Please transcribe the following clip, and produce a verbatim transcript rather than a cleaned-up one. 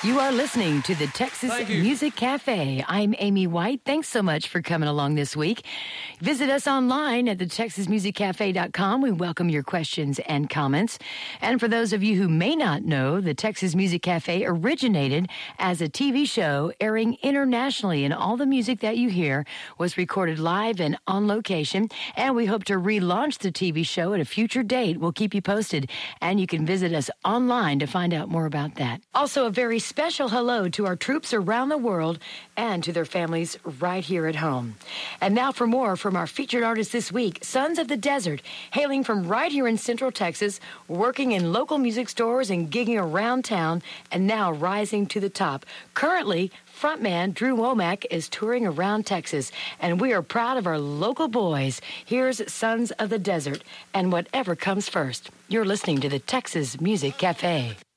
You are listening to the Texas Music Cafe. I'm Amy White. Thanks so much for coming along this week. Visit us online at the texas music cafe dot com. We welcome your questions and comments. And for those of you who may not know, the Texas Music Cafe originated as a T V show airing internationally, and all the music that you hear was recorded live and on location. And we hope to relaunch the T V show at a future date. We'll keep you posted, and you can visit us online to find out more about that. Also, a very special hello to our troops around the world and to their families right here at home. And now for more from our featured artist this week, Sons of the Desert, hailing from right here in Central Texas, working in local music stores and gigging around town, and now rising to the top. Currently, frontman Drew Womack is touring around Texas, and we are proud of our local boys. Here's Sons of the Desert and Whatever Comes First. You're listening to the Texas Music Cafe.